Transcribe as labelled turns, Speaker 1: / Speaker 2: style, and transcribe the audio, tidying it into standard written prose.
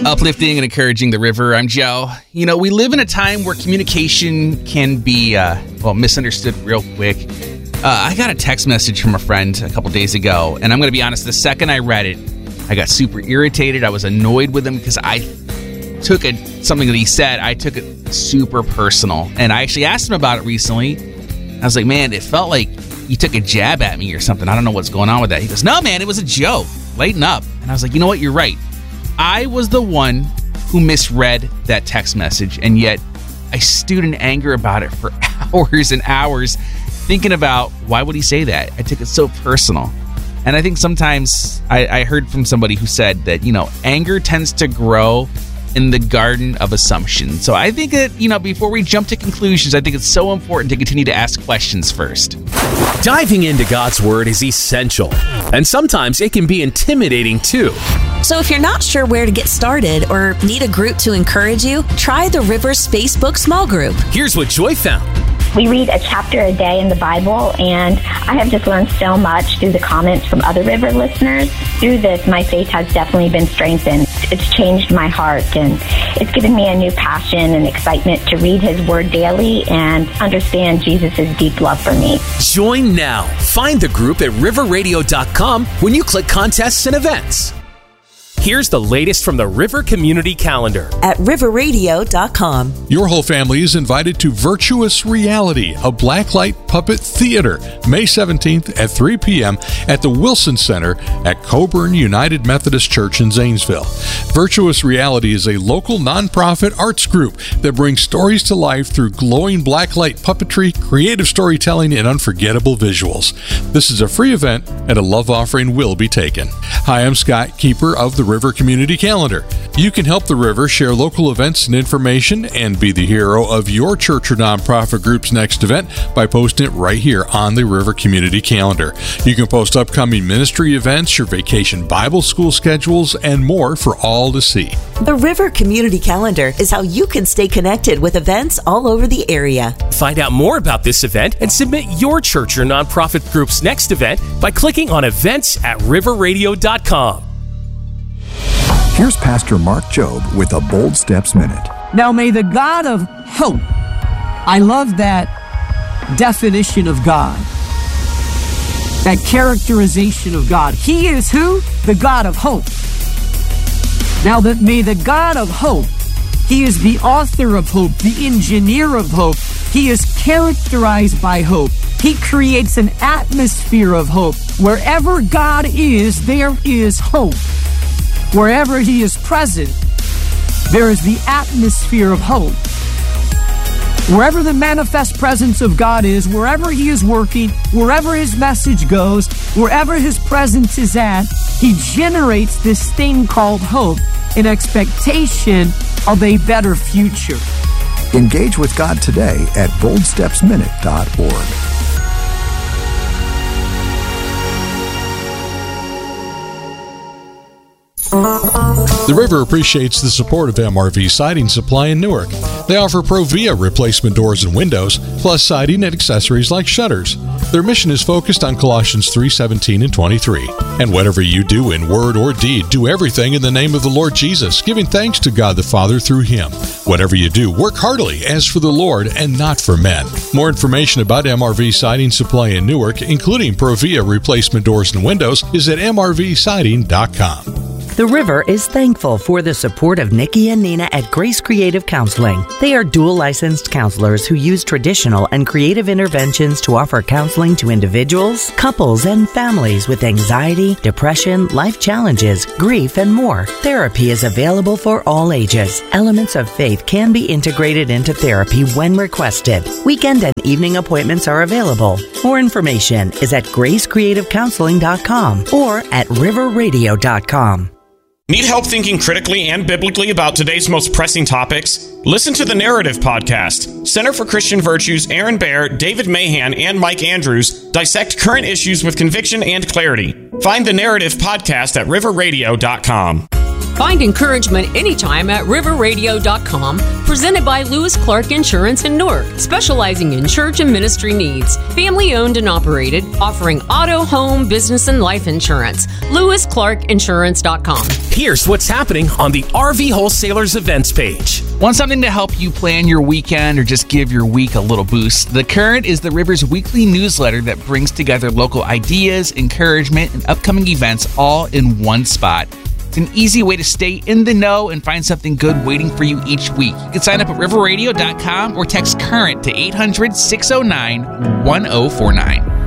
Speaker 1: Uplifting and encouraging the river. I'm Joe. You know, we live in a time where communication can be, misunderstood real quick. I got a text message from a friend a couple days ago, and I'm going to be honest, the second I read it, I got super irritated. I was annoyed with him because I took something that he said, I took it super personal. And I actually asked him about it recently. I was like, man, it felt like you took a jab at me or something. I don't know what's going on with that. He goes, no, man, it was a joke. Lighten up. And I was like, you know what? You're right. I was the one who misread that text message, and yet I stewed in anger about it for hours and hours, thinking about why would he say that? I took it so personal. And I think sometimes I heard from somebody who said that, anger tends to grow in the garden of assumption. So I think that, before we jump to conclusions, I think it's so important to continue to ask questions first.
Speaker 2: Diving into God's Word is essential, and sometimes it can be intimidating too.
Speaker 3: So if you're not sure where to get started or need a group to encourage you, try the Rivers Facebook Small Group.
Speaker 2: Here's what Joy found.
Speaker 4: We read a chapter a day in the Bible, and I have just learned so much through the comments from other River listeners. Through this, my faith has definitely been strengthened. It's changed my heart, and it's given me a new passion and excitement to read His Word daily and understand Jesus' deep love for me.
Speaker 2: Join now. Find the group at riverradio.com when you click contests and events. Here's the latest from the River Community Calendar
Speaker 3: at riverradio.com.
Speaker 5: Your whole family is invited to Virtuous Reality, a blacklight puppet theater, May 17th at 3 p.m. at the Wilson Center at Coburn United Methodist Church in Zanesville. Virtuous Reality is a local nonprofit arts group that brings stories to life through glowing blacklight puppetry, creative storytelling, and unforgettable visuals. This is a free event, and a love offering will be taken. Hi, I'm Scott, keeper of the River Community Calendar. You can help the River share local events and information and be the hero of your church or nonprofit group's next event by posting it right here on the River Community Calendar. You can post upcoming ministry events, your vacation Bible school schedules, and more for all to see.
Speaker 3: The River Community Calendar is how you can stay connected with events all over the area.
Speaker 2: Find out more about this event and submit your church or nonprofit group's next event by clicking on events at riverradio.com.
Speaker 6: Here's Pastor Mark Jobe with a Bold Steps Minute.
Speaker 7: Now may the God of hope, I love that definition of God, that characterization of God. He is who? The God of hope. Now that may the God of hope, He is the author of hope, the engineer of hope. He is characterized by hope. He creates an atmosphere of hope. Wherever God is, there is hope. Wherever He is present, there is the atmosphere of hope. Wherever the manifest presence of God is, wherever He is working, wherever His message goes, wherever His presence is at, He generates this thing called hope, an expectation of a better future.
Speaker 6: Engage with God today at boldstepsminute.org.
Speaker 5: The River appreciates the support of MRV Siding Supply in Newark. They offer Provia replacement doors and windows, plus siding and accessories like shutters. Their mission is focused on Colossians 3:17 and 23. And whatever you do in word or deed, do everything in the name of the Lord Jesus, giving thanks to God the Father through Him. Whatever you do, work heartily as for the Lord and not for men. More information about MRV Siding Supply in Newark, including Provia replacement doors and windows, is at mrvsiding.com.
Speaker 8: The River is thankful for the support of Nikki and Nina at Grace Creative Counseling. They are dual licensed counselors who use traditional and creative interventions to offer counseling to individuals, couples, and families with anxiety, depression, life challenges, grief, and more. Therapy is available for all ages. Elements of faith can be integrated into therapy when requested. Weekend and evening appointments are available. More information is at gracecreativecounseling.com or at riverradio.com.
Speaker 9: Need help thinking critically and biblically about today's most pressing topics? Listen to the Narrative Podcast. Center for Christian Virtues' Aaron Baer, David Mahan, and Mike Andrews dissect current issues with conviction and clarity. Find the Narrative Podcast at riverradio.com.
Speaker 10: Find encouragement anytime at riverradio.com, presented by Lewis Clark Insurance in Newark, specializing in church and ministry needs. Family owned and operated, offering auto, home, business, and life insurance. LewisClarkInsurance.com.
Speaker 2: Here's what's happening on the RV Wholesalers events page.
Speaker 1: Want something to help you plan your weekend or just give your week a little boost? The Current is the River's weekly newsletter that brings together local ideas, encouragement, and upcoming events all in one spot. It's an easy way to stay in the know and find something good waiting for you each week. You can sign up at riverradio.com or text CURRENT to 800-609-1049.